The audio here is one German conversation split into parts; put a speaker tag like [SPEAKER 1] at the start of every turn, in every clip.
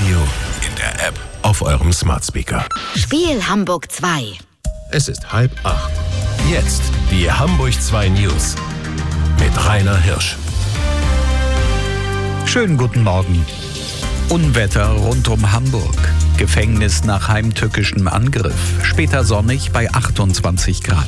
[SPEAKER 1] Radio, in der App, auf eurem Smart Speaker.
[SPEAKER 2] Spiel Hamburg 2.
[SPEAKER 1] Es ist 7:30. Jetzt die Hamburg 2 News mit Rainer Hirsch.
[SPEAKER 3] Schönen guten Morgen. Unwetter rund um Hamburg. Gefängnis nach heimtückischem Angriff. Später sonnig bei 28 Grad.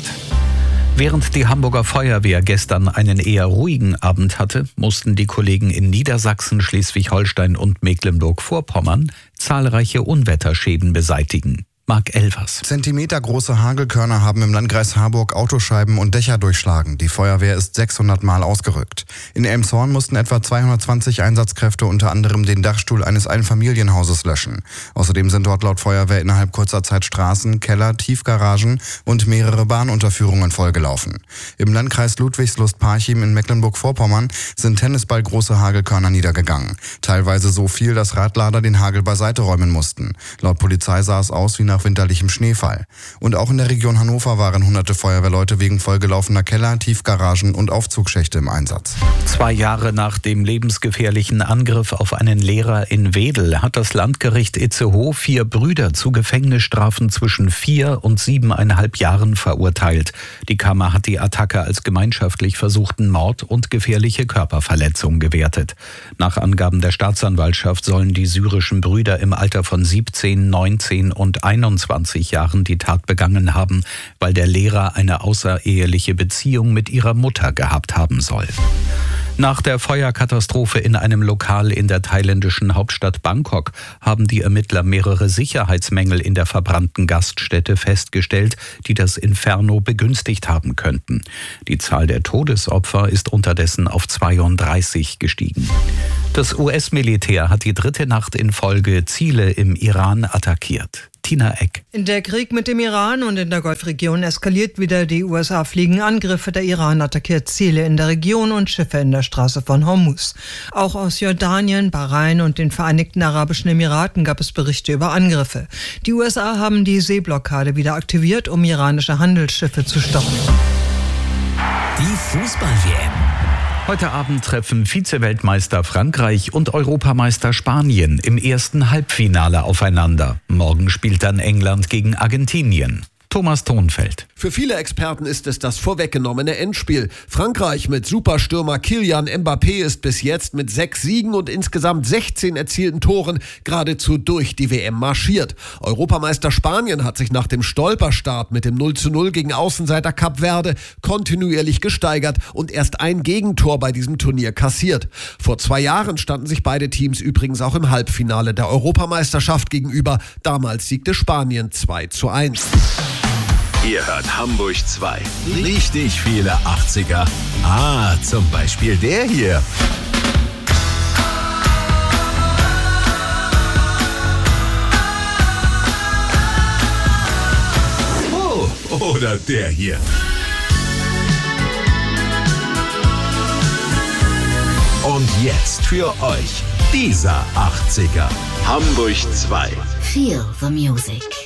[SPEAKER 3] Während die Hamburger Feuerwehr gestern einen eher ruhigen Abend hatte, mussten die Kollegen in Niedersachsen, Schleswig-Holstein und Mecklenburg-Vorpommern zahlreiche Unwetterschäden beseitigen. Marc Elvers.
[SPEAKER 4] Zentimetergroße Hagelkörner haben im Landkreis Harburg Autoscheiben und Dächer durchschlagen. Die Feuerwehr ist 600 Mal ausgerückt. In Elmshorn mussten etwa 220 Einsatzkräfte unter anderem den Dachstuhl eines Einfamilienhauses löschen. Außerdem sind dort laut Feuerwehr innerhalb kurzer Zeit Straßen, Keller, Tiefgaragen und mehrere Bahnunterführungen vollgelaufen. Im Landkreis Ludwigslust-Parchim in Mecklenburg-Vorpommern sind tennisballgroße Hagelkörner niedergegangen. Teilweise so viel, dass Radlader den Hagel beiseite räumen mussten. Laut Polizei sah es aus wie nach winterlichem Schneefall. Und auch in der Region Hannover waren hunderte Feuerwehrleute wegen vollgelaufener Keller, Tiefgaragen und Aufzugschächte im Einsatz.
[SPEAKER 3] 2 Jahre nach dem lebensgefährlichen Angriff auf einen Lehrer in Wedel hat das Landgericht Itzehoe 4 Brüder zu Gefängnisstrafen zwischen 4 und 7,5 Jahren verurteilt. Die Kammer hat die Attacke als gemeinschaftlich versuchten Mord und gefährliche Körperverletzung gewertet. Nach Angaben der Staatsanwaltschaft sollen die syrischen Brüder im Alter von 17, 19 und 21 Jahren die Tat begangen haben, weil der Lehrer eine außereheliche Beziehung mit ihrer Mutter gehabt haben soll. Nach der Feuerkatastrophe in einem Lokal in der thailändischen Hauptstadt Bangkok haben die Ermittler mehrere Sicherheitsmängel in der verbrannten Gaststätte festgestellt, die das Inferno begünstigt haben könnten. Die Zahl der Todesopfer ist unterdessen auf 32 gestiegen. Das US-Militär hat die 3. Nacht in Folge Ziele im Iran attackiert. Tina Eck.
[SPEAKER 5] Der Krieg mit dem Iran und in der Golfregion eskaliert wieder. Die USA fliegen Angriffe. Der Iran attackiert Ziele in der Region und Schiffe in der Straße von Hormuz. Auch aus Jordanien, Bahrain und den Vereinigten Arabischen Emiraten gab es Berichte über Angriffe. Die USA haben die Seeblockade wieder aktiviert, um iranische Handelsschiffe zu stoppen.
[SPEAKER 6] Die Fußball-WM.
[SPEAKER 3] Heute Abend treffen Vize-Weltmeister Frankreich und Europameister Spanien im ersten Halbfinale aufeinander. Morgen spielt dann England gegen Argentinien. Thomas Thonfeld.
[SPEAKER 7] Für viele Experten ist es das vorweggenommene Endspiel. Frankreich mit Superstürmer Kylian Mbappé ist bis jetzt mit 6 Siegen und insgesamt 16 erzielten Toren geradezu durch die WM marschiert. Europameister Spanien hat sich nach dem Stolperstart mit dem 0:0 gegen Außenseiter Kap Verde kontinuierlich gesteigert und erst ein Gegentor bei diesem Turnier kassiert. Vor 2 Jahren standen sich beide Teams übrigens auch im Halbfinale der Europameisterschaft gegenüber. Damals siegte Spanien 2:1.
[SPEAKER 1] Ihr hört Hamburg 2. Richtig viele 80er. Zum Beispiel der hier. Oh, oder der hier. Und jetzt für euch dieser 80er. Hamburg 2.
[SPEAKER 2] Feel the music.